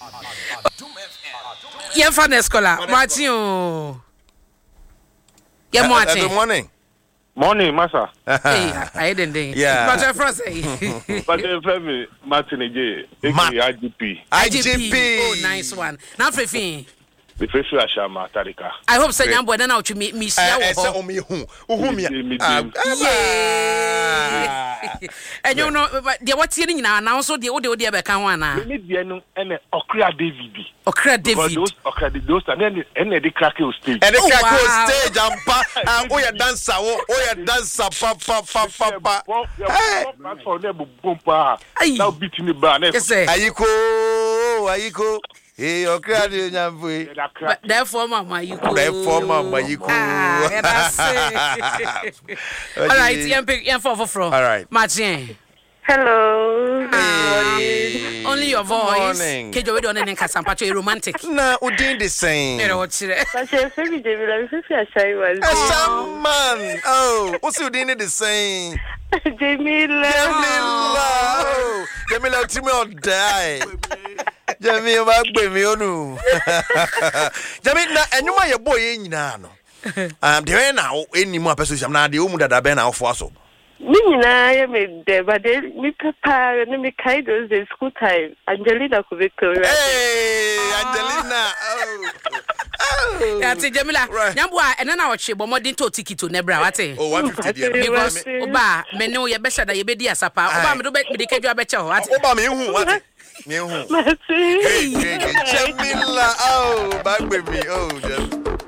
Ye fan scholar. Martin o. Ye Martin. Good morning. Morning, Massa. Hey, I didn't. Yeah. But your friend say. But then, Martin J. IGP. Oh, nice one. Now, Fefi. The first Ashama Tarika. I hope so. Young boy, then out to meet me. And you know, they were telling now, and also the audio dear Bakawana. Mediano and Okra David. Okra David. Those and then the crackle stage. And the crackle stage, and we are dancer, papa. For them, Bumpa. Now beating the bar. Ayiko. Hey, Okra Nyambu. Therefore, Mama, you could. All right, young for. All right. Martin. Hello. Hey. Only your voice. Morning. Kejo we don't need Casampacho romantic. Nah, we doing the same. But you're very David, I'm shy one. Man. Oh, what's you doing the same? Jamila. Jamila, Timmy or die. Jamila, back with me, onu. Jamila, and you are your boy in Nano. There now any more person. I'm not the woman that I've been out for so. I made there, but then me papa and me kind of the school time. Angelina could be correct. Hey, Angelina. That's it, Jamila. Yambwa, and then I watch more than to ticket to Nebra. What say? Oh, 150. Because Oba, men know you're better than you be dear Sapa. Oba, do bet me the cage better. Oba, me who? What? Me who? Hey, Jamila. Oh, back with me. Oh,